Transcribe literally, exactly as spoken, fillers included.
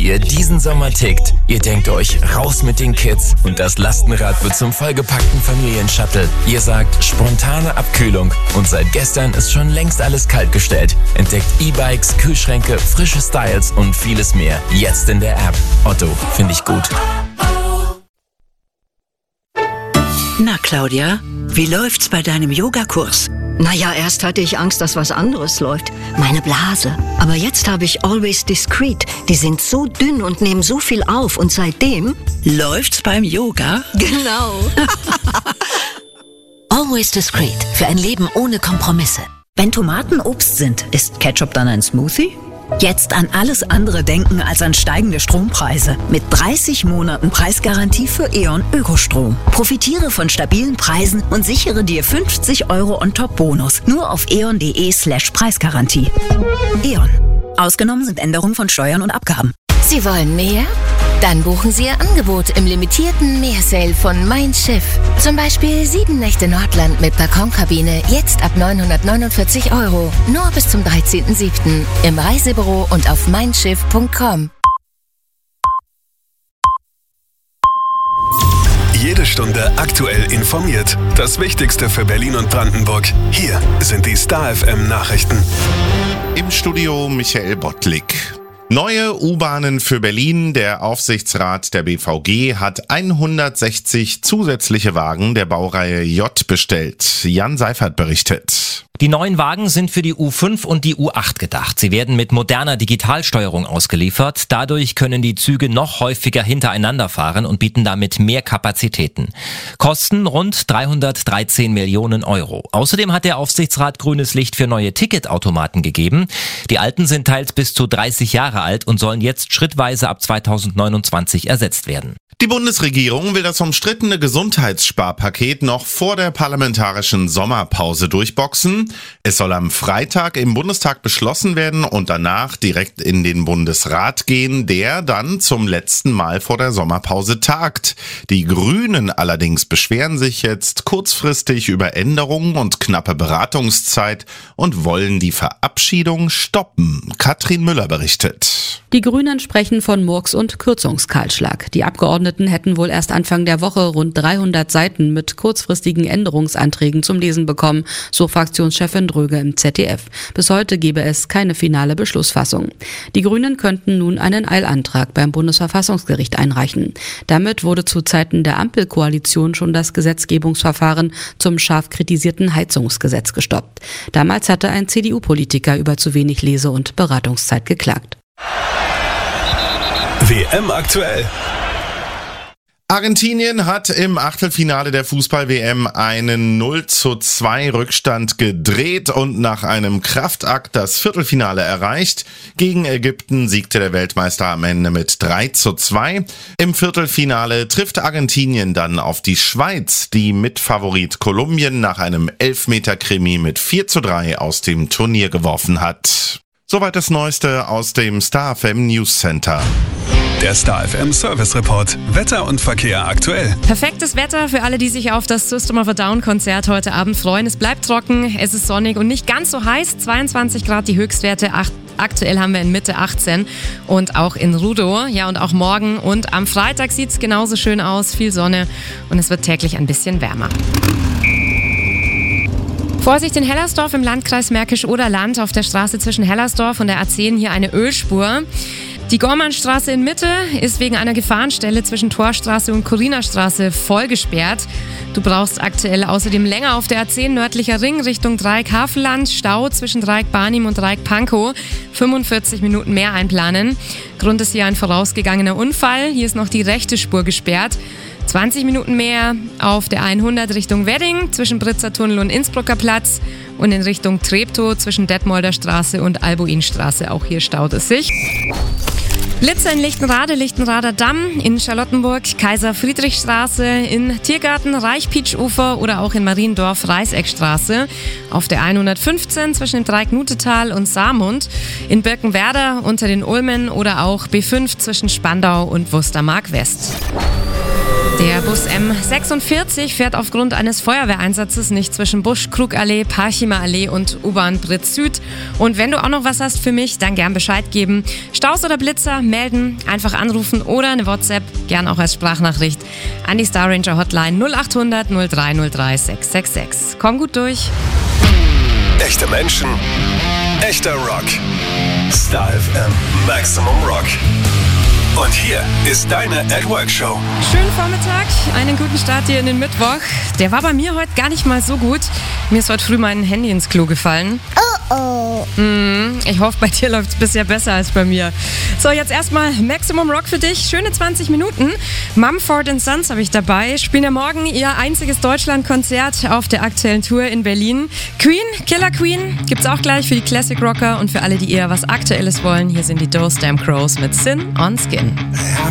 ihr diesen Sommer tickt. Ihr denkt euch, raus mit den Kids und das Lastenrad wird zum vollgepackten Familienshuttle. Ihr sagt, spontane Abkühlung und seit gestern ist schon längst alles kaltgestellt. Entdeckt E-Bikes, Kühlschränke, frische Styles und vieles mehr. Jetzt in der App. Otto, finde ich gut. Na Claudia, wie läuft's bei deinem Yogakurs? Naja, erst hatte ich Angst, dass was anderes läuft. Meine Blase. Aber jetzt habe ich Always Discreet. Die sind so dünn und nehmen so viel auf. Und seitdem... Läuft's beim Yoga? Genau. Always Discreet. Für ein Leben ohne Kompromisse. Wenn Tomaten Obst sind, ist Ketchup dann ein Smoothie? Jetzt an alles andere denken als an steigende Strompreise. Mit dreißig Monaten Preisgarantie für E.ON Ökostrom. Profitiere von stabilen Preisen und sichere dir fünfzig Euro on top Bonus. Nur auf eon.de slash Preisgarantie. E.ON. Ausgenommen sind Änderungen von Steuern und Abgaben. Sie wollen mehr? Dann buchen Sie Ihr Angebot im limitierten Meersale von Mein Schiff. Zum Beispiel sieben Nächte Nordland mit Balkonkabine, jetzt ab neunhundertneunundvierzig Euro. Nur bis zum dreizehnten siebten im Reisebüro und auf mein schiff punkt com. Jede Stunde aktuell informiert. Das Wichtigste für Berlin und Brandenburg. Hier sind die Star F M Nachrichten. Im Studio Michael Bottlik. Neue U-Bahnen für Berlin. Der Aufsichtsrat der B V G hat hundertsechzig zusätzliche Wagen der Baureihe J bestellt. Jan Seifert berichtet. Die neuen Wagen sind für die U fünf und die U acht gedacht. Sie werden mit moderner Digitalsteuerung ausgeliefert. Dadurch können die Züge noch häufiger hintereinander fahren und bieten damit mehr Kapazitäten. Kosten rund dreihundertdreizehn Millionen Euro. Außerdem hat der Aufsichtsrat grünes Licht für neue Ticketautomaten gegeben. Die alten sind teils bis zu dreißig Jahre alt und sollen jetzt schrittweise ab zweitausendneunundzwanzig ersetzt werden. Die Bundesregierung will das umstrittene Gesundheitssparpaket noch vor der parlamentarischen Sommerpause durchboxen. Es soll am Freitag im Bundestag beschlossen werden und danach direkt in den Bundesrat gehen, der dann zum letzten Mal vor der Sommerpause tagt. Die Grünen allerdings beschweren sich jetzt kurzfristig über Änderungen und knappe Beratungszeit und wollen die Verabschiedung stoppen. Katrin Müller berichtet. Die Grünen sprechen von Murks- und Kürzungskahlschlag. Die Abgeordneten hätten wohl erst Anfang der Woche rund dreihundert Seiten mit kurzfristigen Änderungsanträgen zum Lesen bekommen, so Fraktionschefin Dröge im Z D F. Bis heute gebe es keine finale Beschlussfassung. Die Grünen könnten nun einen Eilantrag beim Bundesverfassungsgericht einreichen. Damit wurde zu Zeiten der Ampelkoalition schon das Gesetzgebungsverfahren zum scharf kritisierten Heizungsgesetz gestoppt. Damals hatte ein C D U-Politiker über zu wenig Lese- und Beratungszeit geklagt. W M aktuell. Argentinien hat im Achtelfinale der Fußball-W M einen null zu zwei Rückstand gedreht und nach einem Kraftakt das Viertelfinale erreicht. Gegen Ägypten siegte der Weltmeister am Ende mit drei zu zwei. Im Viertelfinale trifft Argentinien dann auf die Schweiz, die Mitfavorit Kolumbien nach einem Elfmeter-Krimi mit vier zu drei aus dem Turnier geworfen hat. Soweit das Neueste aus dem Star F M News Center. Der Star F M Service Report. Wetter und Verkehr aktuell. Perfektes Wetter für alle, die sich auf das System of a Down Konzert heute Abend freuen. Es bleibt trocken, es ist sonnig und nicht ganz so heiß. zweiundzwanzig Grad die Höchstwerte. Aktuell haben wir in Mitte achtzehn und auch in Rudow. Ja, und auch morgen und am Freitag sieht es genauso schön aus. Viel Sonne und es wird täglich ein bisschen wärmer. Vorsicht in Hellersdorf im Landkreis Märkisch-Oderland. Auf der Straße zwischen Hellersdorf und der A zehn hier eine Ölspur. Die Gormannstraße in Mitte ist wegen einer Gefahrenstelle zwischen Torstraße und Corinastraße voll gesperrt. Du brauchst aktuell außerdem länger auf der A zehn nördlicher Ring Richtung Dreieck-Havelland, Stau zwischen Dreieck-Barnim und Dreieck-Pankow, fünfundvierzig Minuten mehr einplanen. Grund ist hier ein vorausgegangener Unfall. Hier ist noch die rechte Spur gesperrt. zwanzig Minuten mehr auf der hundert Richtung Wedding zwischen Britzer Tunnel und Innsbrucker Platz und in Richtung Treptow zwischen Detmolder Straße und Albuinstraße. Auch hier staut es sich. Blitzer in Lichtenrade, Lichtenrader Damm, in Charlottenburg, Kaiser-Friedrich-Straße, in Tiergarten, Reichpitsch-Ufer oder auch in Mariendorf, Reißeckstraße. Auf der hundertfünfzehn zwischen dem Dreieck-Nutetal und Saarmund, in Birkenwerder unter den Ulmen oder auch B fünf zwischen Spandau und Wustermark West. Der Bus M sechsundvierzig fährt aufgrund eines Feuerwehreinsatzes nicht zwischen Busch-Krug-Allee, Parchimer Allee und U-Bahn Britz Süd. Und wenn du auch noch was hast für mich, dann gern Bescheid geben. Staus oder Blitzer melden, einfach anrufen oder eine WhatsApp, gern auch als Sprachnachricht, an die Star Ranger Hotline null acht hundert null drei null drei sechs sechs sechs. Komm gut durch. Echte Menschen, echter Rock. Star F M Maximum Rock. Und hier ist deine At Work Show. Schönen Vormittag, einen guten Start hier in den Mittwoch. Der war bei mir heute gar nicht mal so gut. Mir ist heute früh mein Handy ins Klo gefallen. Oh oh. Mm, ich hoffe, bei dir läuft es bisher besser als bei mir. So, jetzt erstmal Maximum Rock für dich. Schöne zwanzig Minuten. Mumford and Sons habe ich dabei. Spielen ja morgen ihr einziges Deutschlandkonzert auf der aktuellen Tour in Berlin. Queen, Killer Queen, gibt's auch gleich für die Classic Rocker und für alle, die eher was Aktuelles wollen. Hier sind die Those Damn Crows mit Sin on Skin.